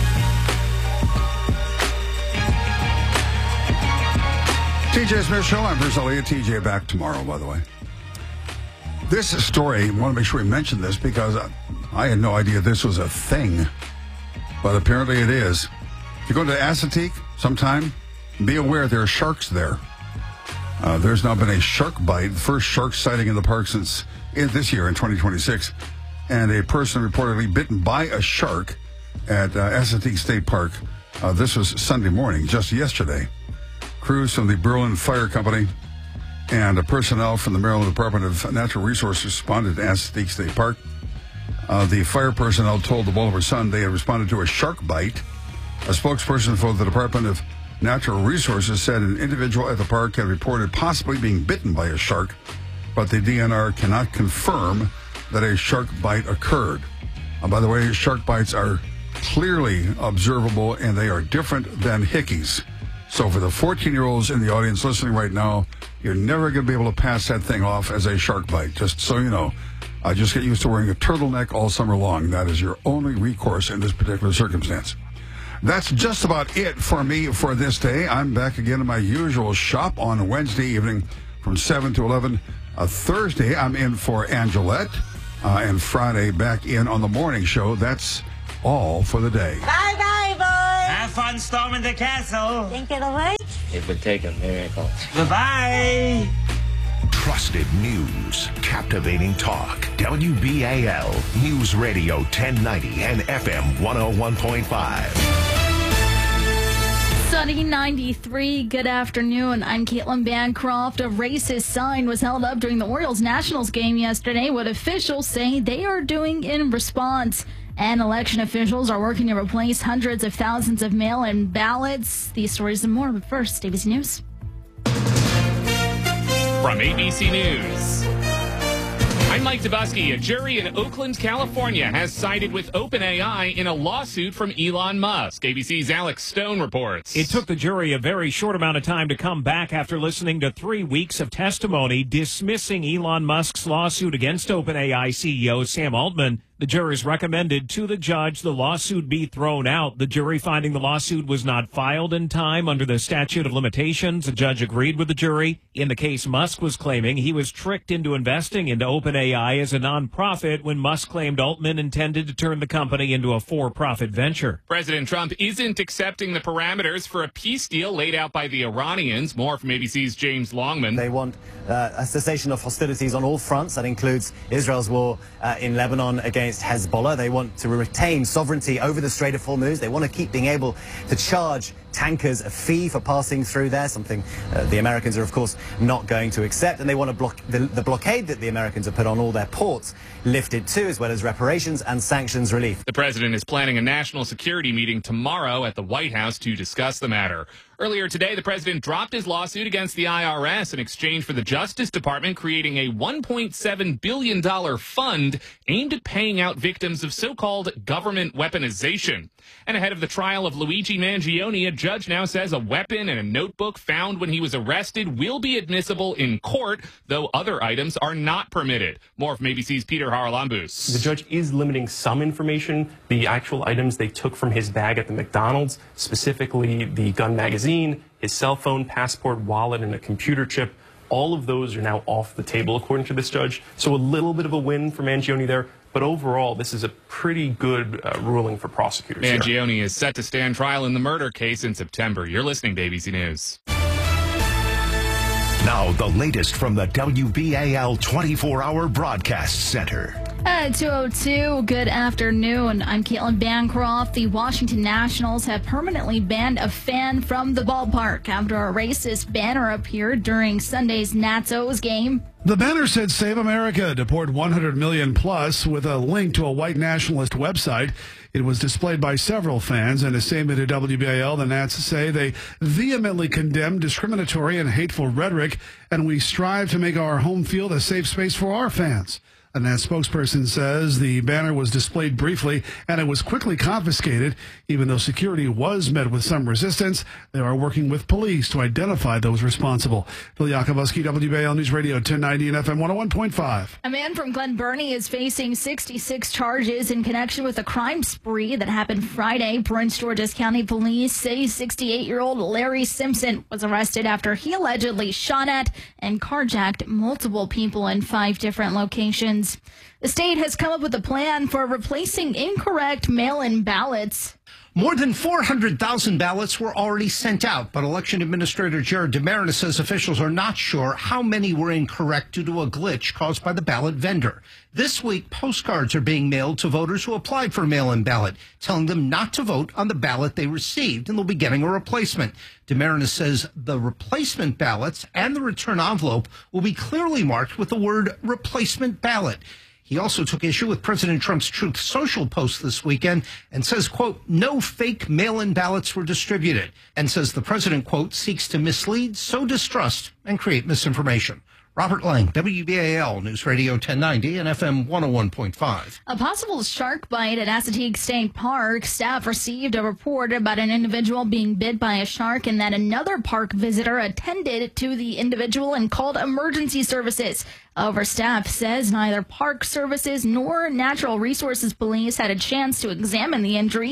TJ Smith Show. I'm Bruce Elliott. TJ back tomorrow, by the way. This story, I want to make sure we mention this because I had no idea this was a thing, but apparently it is. If you go to Assateague sometime, be aware there are sharks there. There's now been a shark bite, the first shark sighting in the park since this year in 2026, and a person reportedly bitten by a shark at Assateague State Park. This was Sunday morning, just yesterday. Crews from the Berlin Fire Company and personnel from the Maryland Department of Natural Resources responded to Assateague State Park. The fire personnel told the Baltimore Sun they had responded to a shark bite. A spokesperson for the Department of Natural Resources said an individual at the park had reported possibly being bitten by a shark, but the DNR cannot confirm that a shark bite occurred. By the way, shark bites are clearly observable, and they are different than hickeys. So for the 14-year-olds in the audience listening right now, you're never going to be able to pass that thing off as a shark bite, just so you know. Just get used to wearing a turtleneck all summer long. That is your only recourse in this particular circumstance. That's just about it for me for this day. I'm back again in my usual shop on Wednesday evening from 7 to 11. Thursday, I'm in for Angelette. And Friday, back in on the morning show. That's all for the day. Bye-bye, boys. Have fun storming the castle. Think it'll work? It would take a miracle. Goodbye. Trusted news, captivating talk. WBAL News Radio 1090 and FM 101.5. Sunny 93. Good afternoon. I'm Caitlin Bancroft. A racist sign was held up during the Orioles-Nationals game yesterday. What officials say they are doing in response. And election officials are working to replace hundreds of thousands of mail-in ballots. These stories and more. But first, ABC News. From ABC News, I'm Mike Dubusky. A jury in Oakland, California has sided with OpenAI in a lawsuit from Elon Musk. ABC's Alex Stone reports. It took the jury a very short amount of time to come back after listening to 3 weeks of testimony dismissing Elon Musk's lawsuit against OpenAI CEO Sam Altman. The jurors recommended to the judge the lawsuit be thrown out. The jury finding the lawsuit was not filed in time under the statute of limitations. The judge agreed with the jury. In the case, Musk was claiming he was tricked into investing into OpenAI as a nonprofit when Musk claimed Altman intended to turn the company into a for-profit venture. President Trump isn't accepting the parameters for a peace deal laid out by the Iranians. More from ABC's James Longman. They want a cessation of hostilities on all fronts. That includes Israel's war in Lebanon against Hezbollah. They want to retain sovereignty over the Strait of Hormuz. They want to keep being able to charge tankers a fee for passing through there, something the Americans are, of course, not going to accept. And they want to the blockade that the Americans have put on all their ports lifted too, as well as reparations and sanctions relief. The president is planning a national security meeting tomorrow at the White House to discuss the matter. Earlier today, the president dropped his lawsuit against the IRS in exchange for the Justice Department creating a $1.7 billion fund aimed at paying out victims of so-called government weaponization. And ahead of the trial of Luigi Mangione, a judge now says a weapon and a notebook found when he was arrested will be admissible in court, though other items are not permitted. More from ABC's Peter Haralambous. The judge is limiting some information, the actual items they took from his bag at the McDonald's, specifically the gun magazine, his cell phone, passport, wallet, and a computer chip. All of those are now off the table, according to this judge. So a little bit of a win for Mangione there. But overall, this is a pretty good ruling for prosecutors. Mangione is set to stand trial in the murder case in September. You're listening to ABC News. Now, the latest from the WBAL 24-hour broadcast center. At 2:02, good afternoon. I'm Caitlin Bancroft. The Washington Nationals have permanently banned a fan from the ballpark after a racist banner appeared during Sunday's Nats-O's game. The banner said Save America, deport 100 million plus, with a link to a white nationalist website. It was displayed by several fans. In a statement to WBAL, the Nats say they vehemently condemn discriminatory and hateful rhetoric, and we strive to make our home field a safe space for our fans. A Nats spokesperson says the banner was displayed briefly and it was quickly confiscated. Even though security was met with some resistance, they are working with police to identify those responsible. Phil Yakubowski, WBAL News Radio 1090 and FM 101.5. A man from Glen Burnie is facing 66 charges in connection with a crime spree that happened Friday. Prince George's County Police say 68-year-old Larry Simpson was arrested after he allegedly shot at and carjacked multiple people in 5 different locations. The state has come up with a plan for replacing incorrect mail-in ballots. More than 400,000 ballots were already sent out, but Election Administrator Jared DeMarinis says officials are not sure how many were incorrect due to a glitch caused by the ballot vendor. This week, postcards are being mailed to voters who applied for a mail-in ballot, telling them not to vote on the ballot they received, and they'll be getting a replacement. DeMarinis says the replacement ballots and the return envelope will be clearly marked with the word replacement ballot. He also took issue with President Trump's Truth Social post this weekend and says, quote, no fake mail-in ballots were distributed, and says the president, quote, seeks to mislead, sow distrust, and create misinformation. Robert Lang, WBAL News Radio 1090 and FM 101.5. A possible shark bite at Assateague State Park. Staff received a report about an individual being bit by a shark and that another park visitor attended to the individual and called emergency services. However, staff says neither Park Services nor Natural Resources Police had a chance to examine the injury,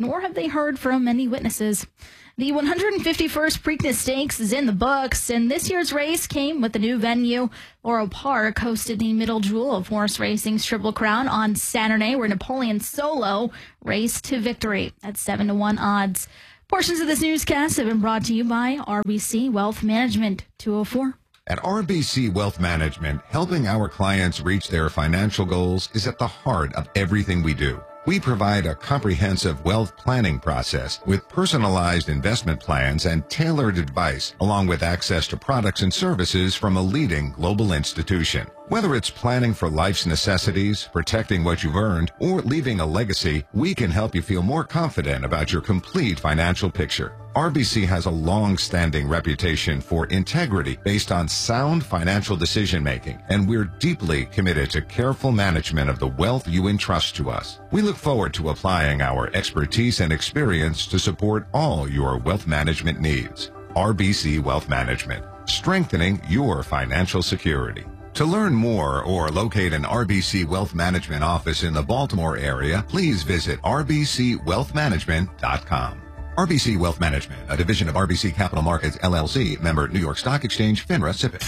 nor have they heard from any witnesses. The 151st Preakness Stakes is in the books, and this year's race came with a new venue. Laurel Park hosted the middle jewel of horse racing's Triple Crown on Saturday, where Napoleon Solo raced to victory at 7-1 odds. Portions of this newscast have been brought to you by RBC Wealth Management, 204. At RBC Wealth Management, helping our clients reach their financial goals is at the heart of everything we do. We provide a comprehensive wealth planning process with personalized investment plans and tailored advice, along with access to products and services from a leading global institution. Whether it's planning for life's necessities, protecting what you've earned, or leaving a legacy, we can help you feel more confident about your complete financial picture. RBC has a long-standing reputation for integrity based on sound financial decision-making, and we're deeply committed to careful management of the wealth you entrust to us. We look forward to applying our expertise and experience to support all your wealth management needs. RBC Wealth Management, strengthening your financial security. To learn more or locate an RBC Wealth Management office in the Baltimore area, please visit rbcwealthmanagement.com. RBC Wealth Management, a division of RBC Capital Markets, LLC, member New York Stock Exchange, FINRA, SIPC.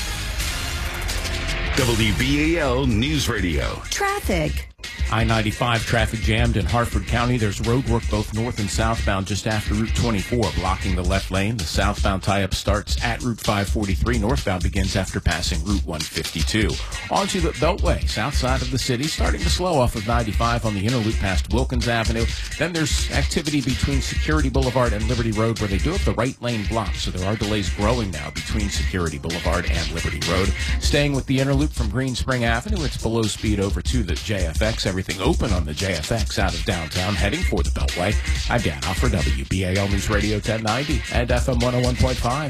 WBAL News Radio. Traffic. I-95 traffic jammed in Hartford County. There's road work both north and southbound just after Route 24, blocking the left lane. The southbound tie-up starts at Route 543. Northbound begins after passing Route 152. Onto the Beltway, south side of the city, starting to slow off of 95 on the inner loop past Wilkins Avenue. Then there's activity between Security Boulevard and Liberty Road, where they do have the right lane blocked, so there are delays growing now between Security Boulevard and Liberty Road. Staying with the inner loop from Green Spring Avenue, it's below speed over to the JFX. Everything open on the JFX out of downtown, heading for the Beltway. I'm Dan Hoff for WBAL News Radio 1090 and FM 101.5.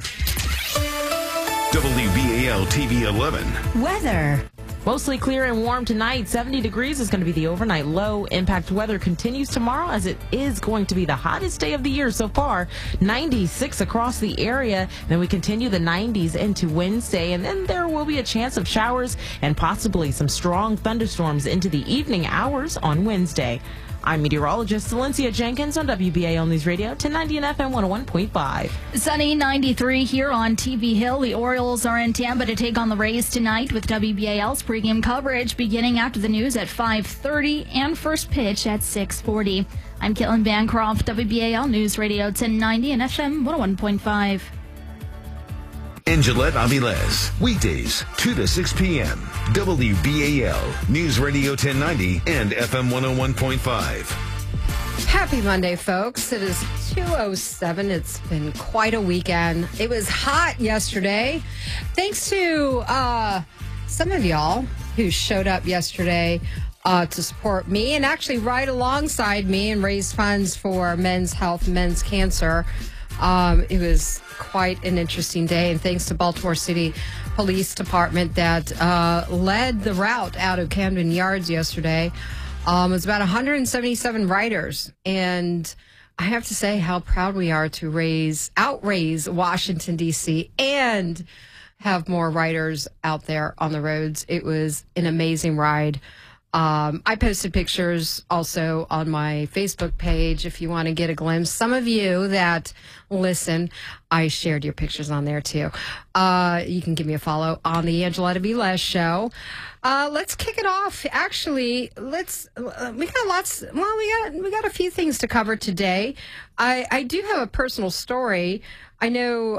WBAL TV 11. Weather. Mostly clear and warm tonight. 70 degrees is going to be the overnight low. Impact weather continues tomorrow, as it is going to be the hottest day of the year so far. 96 across the area. Then we continue the 90s into Wednesday, and then there will be a chance of showers and possibly some strong thunderstorms into the evening hours on Wednesday. I'm meteorologist Valencia Jenkins on WBAL News Radio 1090 and FM 101.5. Sunny 93 here on TV Hill. The Orioles are in Tampa to take on the Rays tonight with WBAL's pregame coverage beginning after the news at 5:30 and first pitch at 6:40. I'm Caitlin Bancroft, WBAL News Radio 1090 and FM 101.5. In Gillette Aviles, weekdays 2 to 6 p.m. WBAL News Radio 1090 and FM 101.5. Happy Monday, folks. It is 2:07. It's been quite a weekend. It was hot yesterday. Thanks to some of y'all who showed up yesterday to support me and actually ride alongside me and raise funds for men's health, men's cancer. It was quite an interesting day, and thanks to Baltimore City Police Department that led the route out of Camden Yards yesterday. It was about 177 riders, and I have to say how proud we are to outraise Washington, D.C., and have more riders out there on the roads. It was an amazing ride. I posted pictures also on my Facebook page if you want to get a glimpse. Some of you that listen, I shared your pictures on there too. You can give me a follow on the Angeletta B. Les Show. Let's kick it off. Actually, we got a few things to cover today. I do have a personal story. I know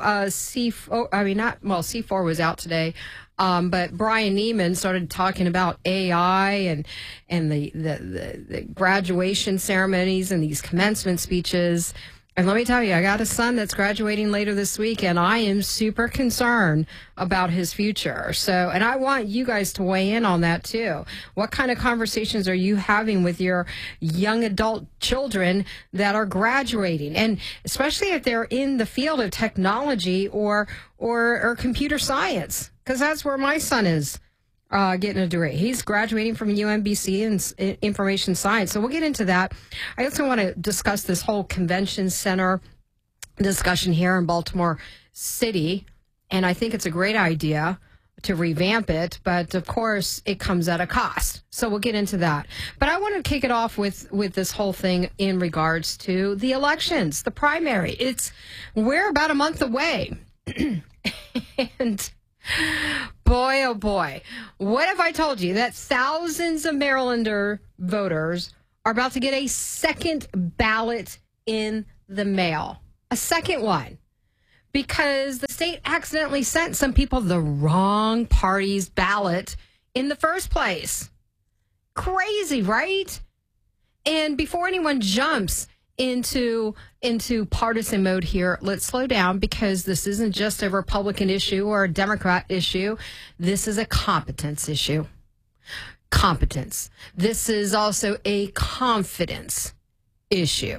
C4 was out today. But Brian Neiman started talking about AI and the graduation ceremonies and these commencement speeches. And let me tell you, I got a son that's graduating later this week, and I am super concerned about his future. So, and I want you guys to weigh in on that too. What kind of conversations are you having with your young adult children that are graduating? And especially if they're in the field of technology or computer science, because that's where my son is getting a degree. He's graduating from UMBC in information science. So we'll get into that. I also want to discuss this whole convention center discussion here in Baltimore City. And I think it's a great idea to revamp it, but of course it comes at a cost. So we'll get into that. But I want to kick it off with this whole thing in regards to the elections, the primary. We're about a month away. And boy, oh boy, what have I told you? That thousands of Marylander voters are about to get a second ballot in the mail. A second one. Because the state accidentally sent some people the wrong party's ballot in the first place. Crazy, right? And before anyone jumps into partisan mode here, let's slow down, because this isn't just a Republican issue or a Democrat issue. This is a competence issue. Competence. This is also a confidence issue.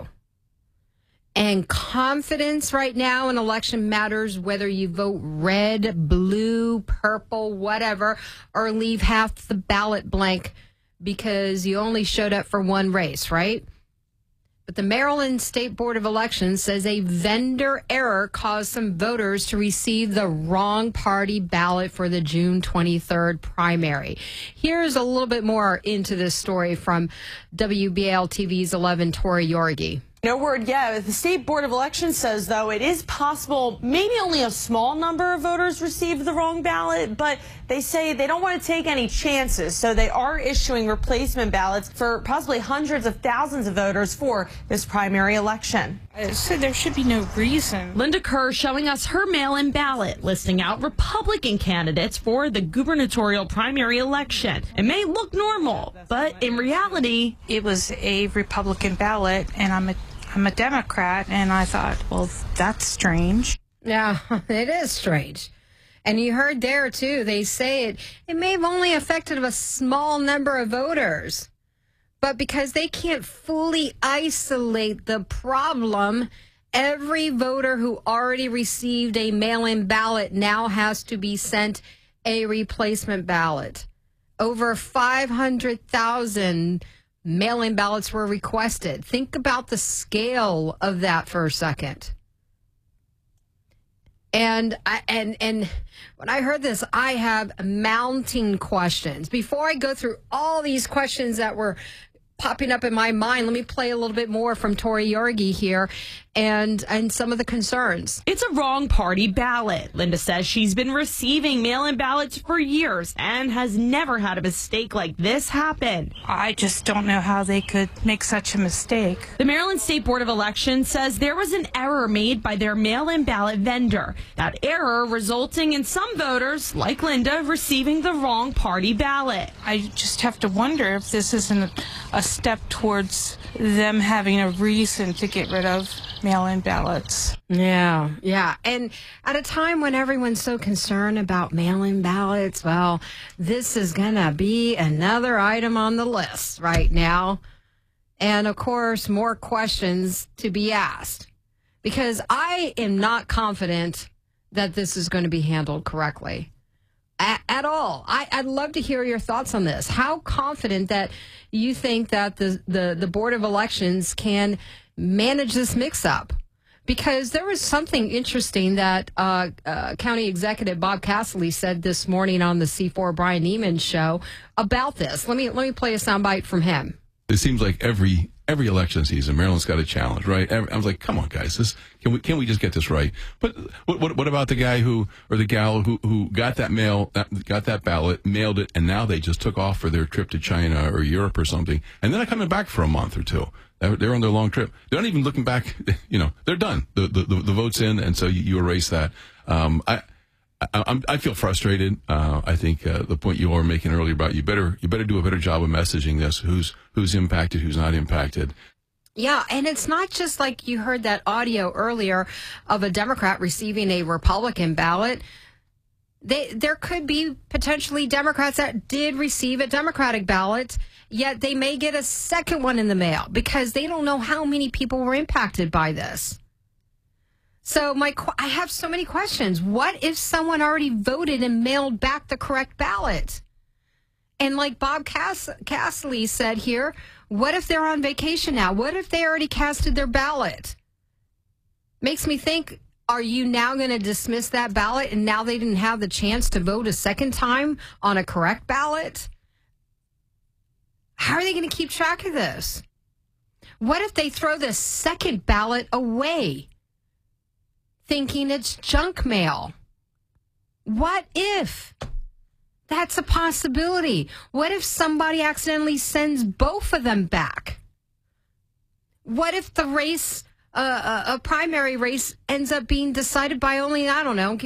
And confidence right now in election matters, whether you vote red, blue, purple, whatever, or leave half the ballot blank because you only showed up for one race, right? But the Maryland State Board of Elections says a vendor error caused some voters to receive the wrong party ballot for the June 23rd primary. Here's a little bit more into this story from WBAL TV's 11, Tori Yorgi. No word yet. The State Board of Elections says, though, it is possible maybe only a small number of voters received the wrong ballot, but they say they don't want to take any chances. So they are issuing replacement ballots for possibly hundreds of thousands of voters for this primary election. So there should be no reason. Linda Kerr showing us her mail-in ballot, listing out Republican candidates for the gubernatorial primary election. It may look normal, but in reality, It was a Republican ballot, and I'm a Democrat, and I thought, well, that's strange. Yeah, it is strange. And you heard there, too, they say it may have only affected a small number of voters. But because they can't fully isolate the problem, every voter who already received a mail-in ballot now has to be sent a replacement ballot. Over 500,000 mail-in ballots were requested. Think about the scale of that for a second. And when I heard this, I have mounting questions. Before I go through all these questions that were popping up in my mind, let me play a little bit more from Tori Yorgi here and some of the concerns. It's a wrong party ballot. Linda says she's been receiving mail-in ballots for years and has never had a mistake like this happen. I just don't know how they could make such a mistake. The Maryland State Board of Elections says there was an error made by their mail-in ballot vendor. That error resulting in some voters, like Linda, receiving the wrong party ballot. I just have to wonder if this isn't a step towards them having a reason to get rid of mail-in ballots. Yeah. And at a time when everyone's so concerned about mail-in ballots, well, this is going to be another item on the list right now. And, of course, more questions to be asked. Because I am not confident that this is going to be handled correctly. At all. I'd love to hear your thoughts on this. How confident that you think that the Board of Elections can manage this mix-up? Because there was something interesting that County Executive Bob Casserly said this morning on the C4 Brian Neiman show about this. Let me play a soundbite from him. It seems like every election season, Maryland's got a challenge, right? I was like, come on, guys, can we just get this right? But what about the guy or the gal who got that ballot, mailed it, and now they just took off for their trip to China or Europe or something, and they're not coming back for a month or two. They're on their long trip. They're not even looking back. They're done. The vote's in, and so you erase that. I feel frustrated. I think the point you were making earlier about you better do a better job of messaging this. Who's impacted, who's not impacted. Yeah, and it's not just like you heard that audio earlier of a Democrat receiving a Republican ballot. There could be potentially Democrats that did receive a Democratic ballot, yet they may get a second one in the mail because they don't know how many people were impacted by this. So I have so many questions. What if someone already voted and mailed back the correct ballot? And like Bob Casserly said here, what if they're on vacation now? What if they already casted their ballot? Makes me think, Are you now going to dismiss that ballot and now they didn't have the chance to vote a second time on a correct ballot? How are they going to keep track of this? What if they throw the second ballot away, thinking it's junk mail? What if? That's a possibility. What if somebody accidentally sends both of them back? What if the race, a primary race, ends up being decided by only, I don't know,